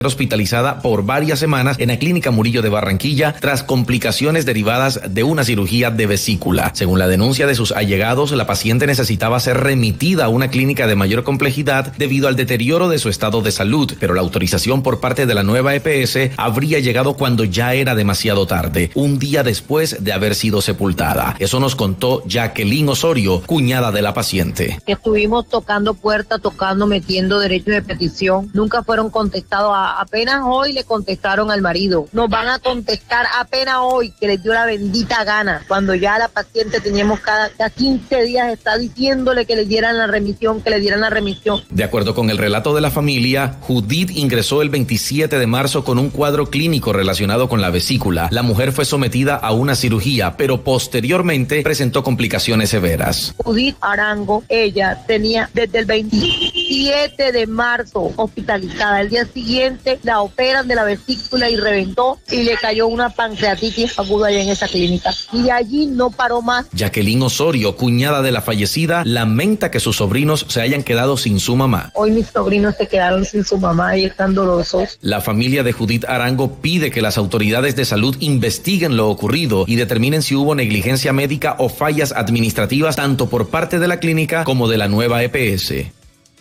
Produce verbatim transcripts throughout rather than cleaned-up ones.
hospitalizada por varias semanas en la Clínica Murillo de Barranquilla tras complicaciones derivadas de una cirugía de vesícula. Según la denuncia de sus allegados, la paciente necesitaba ser remitida a una clínica de mayor complejidad debido al deterioro de su estado de salud, pero la autorización por parte de la nueva E P S habría llegado cuando ya era demasiado tarde, un día después de haber sido sepultada. Eso nos contó Jacqueline Osorio, cuñada de la paciente. Estuvimos tocando puertas, tocando, metiendo derechos de petición. Nunca fueron contestados. A, apenas hoy le contestaron al marido. Nos van a contestar apenas hoy, que les dio la bendita gana. Cuando ya la paciente teníamos cada, cada quince días está diciéndole que le dieran la remisión, que le dieran la remisión. De acuerdo con el relato de la familia, Judith ingresó el veintisiete de marzo con un cuadro clínico relacionado con la vesícula. La mujer fue sometida a una cirugía, pero posteriormente presentó complicaciones severas. Judith Arango, ella tenía desde el veintisiete de marzo hospitalizada. El día siguiente la operan de la vesícula y reventó y le cayó una pancreatitis aguda allá en esa clínica. Y de allí no paró más. Jacqueline Osorio, cuñada de la fallecida, lamenta que sus sobrinos se hayan quedado sin su mamá. Hoy mis sobrinos se quedaron sin su mamá y están dolorosos. La familia de Judith Arango pide que las autoridades de salud investiguen lo ocurrido y determinen si hubo negligencia médica o fallas administrativas tanto por parte de la clínica como de la nueva E P S.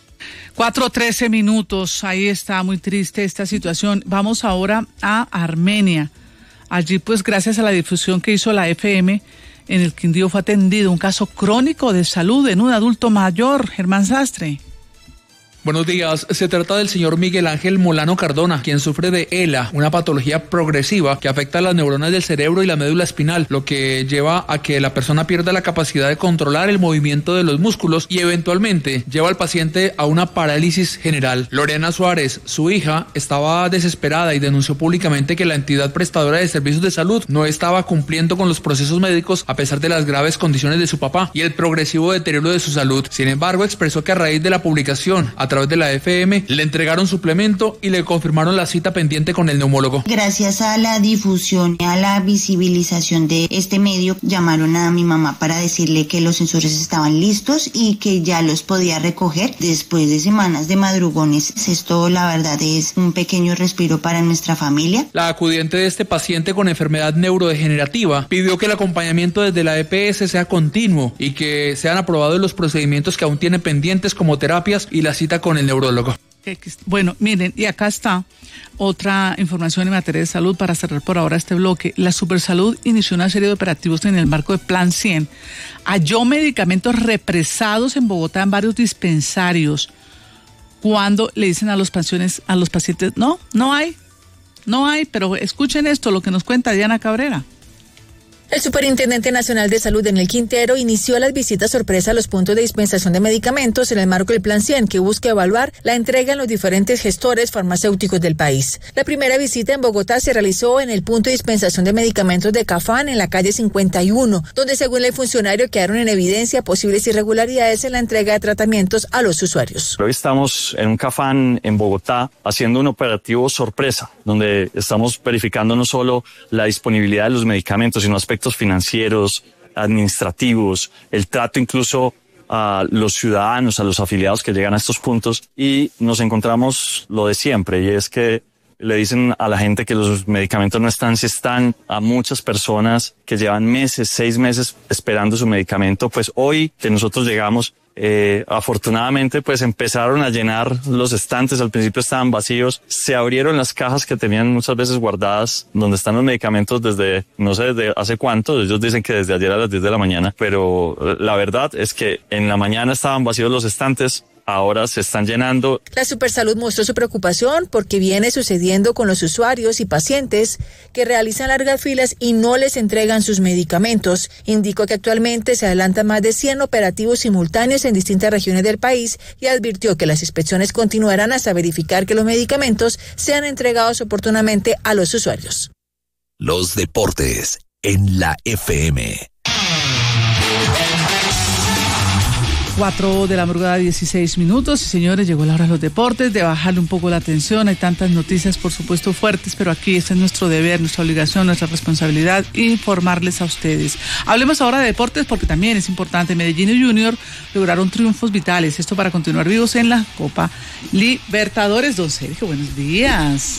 Cuatro trece minutos, ahí está, muy triste esta situación. Vamos ahora a Armenia. Allí, pues, gracias a la difusión que hizo la F M, en el Quindío fue atendido un caso crónico de salud en un adulto mayor. Germán Sastre. Buenos días, se trata del señor Miguel Ángel Molano Cardona, quien sufre de E L A, una patología progresiva que afecta a las neuronas del cerebro y la médula espinal, lo que lleva a que la persona pierda la capacidad de controlar el movimiento de los músculos y eventualmente lleva al paciente a una parálisis general. Lorena Suárez, su hija, estaba desesperada y denunció públicamente que la entidad prestadora de servicios de salud no estaba cumpliendo con los procesos médicos a pesar de las graves condiciones de su papá y el progresivo deterioro de su salud. Sin embargo, expresó que a raíz de la publicación, a través de la F M, le entregaron suplemento y le confirmaron la cita pendiente con el neumólogo. Gracias a la difusión y a la visibilización de este medio, llamaron a mi mamá para decirle que los sensores estaban listos y que ya los podía recoger después de semanas de madrugones. Esto, la verdad, es un pequeño respiro para nuestra familia. La acudiente de este paciente con enfermedad neurodegenerativa pidió que el acompañamiento desde la E P S sea continuo y que sean aprobados los procedimientos que aún tiene pendientes como terapias y la cita con el neurólogo. Bueno, miren, y acá está otra información en materia de salud para cerrar por ahora este bloque. La Supersalud inició una serie de operativos en el marco de Plan cien. Halló medicamentos represados en Bogotá en varios dispensarios. Cuando le dicen a los pacientes, a los pacientes, no, no hay, no hay, pero escuchen esto, lo que nos cuenta Diana Cabrera. El Superintendente Nacional de Salud, Daniel Quintero, inició las visitas sorpresa a los puntos de dispensación de medicamentos en el marco del Plan cien, que busca evaluar la entrega en los diferentes gestores farmacéuticos del país. La primera visita en Bogotá se realizó en el punto de dispensación de medicamentos de Cafán, en la calle cincuenta y uno, donde según el funcionario quedaron en evidencia posibles irregularidades en la entrega de tratamientos a los usuarios. Hoy estamos en un Cafán en Bogotá haciendo un operativo sorpresa, donde estamos verificando no solo la disponibilidad de los medicamentos, sino aspectos financieros, administrativos, el trato incluso a los ciudadanos, a los afiliados que llegan a estos puntos, y nos encontramos lo de siempre, y es que le dicen a la gente que los medicamentos no están, si están, a muchas personas que llevan meses, seis meses esperando su medicamento. Pues hoy que nosotros llegamos, eh, afortunadamente pues empezaron a llenar los estantes. Al principio estaban vacíos, se abrieron las cajas que tenían muchas veces guardadas donde están los medicamentos desde, no sé desde hace cuánto, ellos dicen que desde ayer a las diez de la mañana, pero la verdad es que en la mañana estaban vacíos los estantes, ahora se están llenando. La Supersalud mostró su preocupación porque viene sucediendo con los usuarios y pacientes que realizan largas filas y no les entregan sus medicamentos. Indicó que actualmente se adelantan más de cien operativos simultáneos en distintas regiones del país y advirtió que las inspecciones continuarán hasta verificar que los medicamentos sean entregados oportunamente a los usuarios. Los deportes en la F M. Cuatro de la madrugada, dieciséis minutos. Y señores, llegó la hora de los deportes, de bajarle un poco la tensión. Hay tantas noticias, por supuesto, fuertes, pero aquí este es nuestro deber, nuestra obligación, nuestra responsabilidad, informarles a ustedes. Hablemos ahora de deportes porque también es importante. Medellín y Junior lograron triunfos vitales. Esto para continuar vivos en la Copa Libertadores. Don Sergio, buenos días.